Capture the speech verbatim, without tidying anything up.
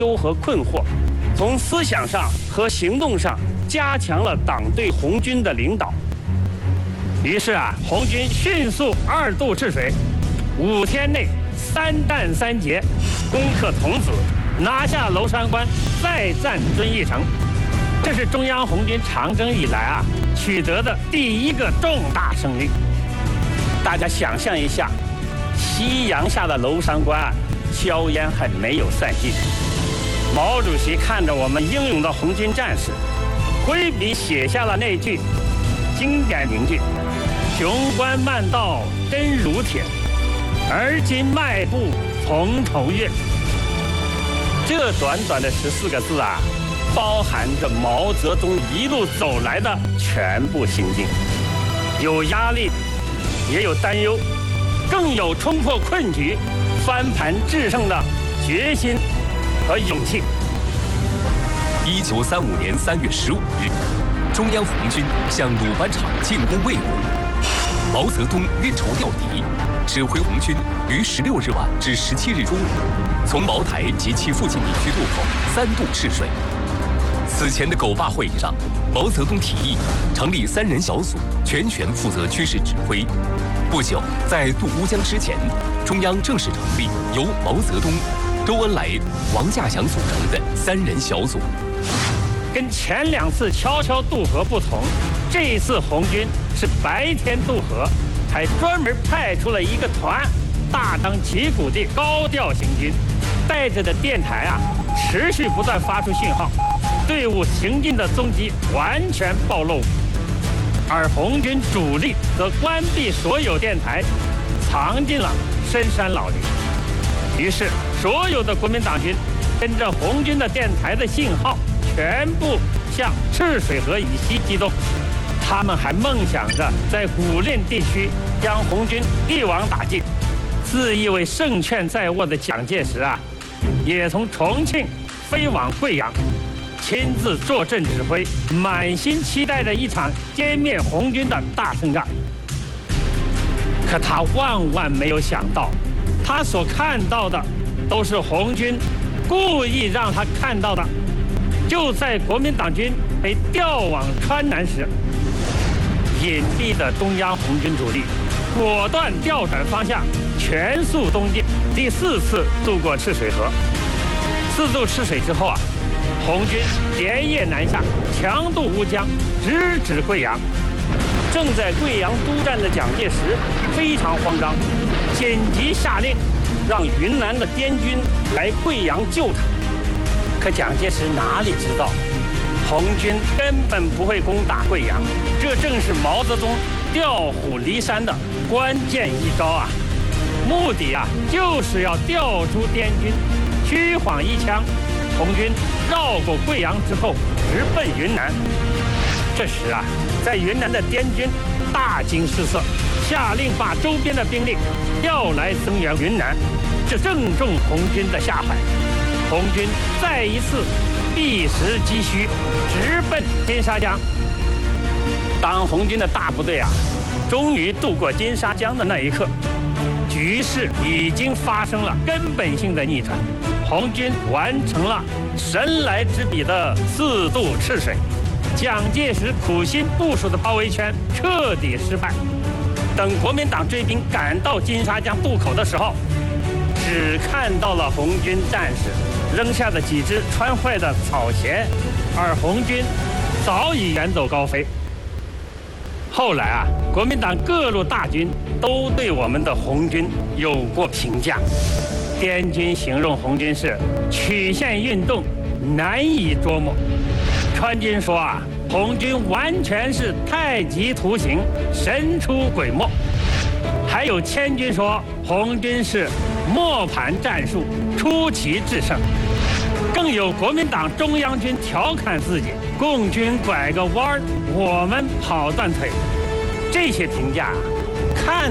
忧和困惑，从思想上和行动上加强了党对红军的领导。于是啊，红军迅速二渡赤水，五天内三战三捷，攻克桐梓，拿下娄山关，再战遵义城。这是中央红军长征以来啊取得的第一个重大胜利。大家想象一下，夕阳下的娄山关啊，硝烟还没有散尽。毛主席看着我们英勇的红军战士，挥笔写下了那句经典名句：“雄关漫道真如铁，而今迈步重愁月。”这短短的十四个字啊，包含着毛泽东一路走来的全部心境，有压力，也有担忧，更有冲破困局、翻盘制胜的决心和勇气。 一九三五年三月十五日，中央红军向鲁班场进攻魏国，毛泽东运筹调敌，指挥红军于十六日晚至十七日中午，从茅台及其附近地区渡口三渡赤水。此前的狗坝会议上，毛泽东提议成立三人小组，全权负责军事指挥。不久，在渡乌江之前，中央正式成立由毛泽东、周恩来、王稼祥组成的三人小组。 跟前两次悄悄渡河不同，这一次红军是白天渡河，还专门派出了一个团，大张旗鼓地高调行军，带着的电台啊，持续不断发出信号，队伍行进的踪迹完全暴露。而红军主力则关闭所有电台，藏进了深山老林。于是，所有的国民党军跟着红军的电台的信号，全部向赤水河以西机动。他们还梦想着在古蔺地区将红军一网打尽。自以为胜券在握的蒋介石啊，也从重庆飞往贵阳，亲自坐镇指挥，满心期待着一场歼灭红军的大胜仗。可他万万没有想到，他所看到的都是红军故意让他看到的。就在国民党军被调往川南时，隐蔽的中央红军主力果断调转方向，全速东进，第四次渡过赤水河。四渡赤水之后啊，红军连夜南下，强渡乌江，直指贵阳。正在贵阳督战的蒋介石非常慌张，紧急下令让云南的滇军来贵阳救他。可蒋介石哪里知道，红军根本不会攻打贵阳，这正是毛泽东调虎离山的关键一招啊！目的啊，就是要调出滇军，虚晃一枪，红军绕过贵阳之后，直奔云南。这时啊，在云南的滇军大惊失色，下令把周边的兵力调来增援云南，这正中红军的下怀。红军再一次避实击虚，直奔金沙江。当红军的大部队啊，终于渡过金沙江的那一刻，局势已经发生了根本性的逆转，红军完成了神来之笔的四渡赤水，蒋介石苦心部署的包围圈彻底失败。等国民党追兵赶到金沙江渡口的时候，只看到了红军战士扔下的几只穿坏的草鞋，而红军早已远走高飞。后来啊，国民党各路大军都对我们的红军有过评价。滇军形容红军是曲线运动难以捉摸，川军说啊，红军完全是太极图形，神出鬼没。还有千军说红军是磨盘战术，出奇制胜。更有国民党中央军调侃自己，共军拐个弯儿，我们跑断腿。这些评价看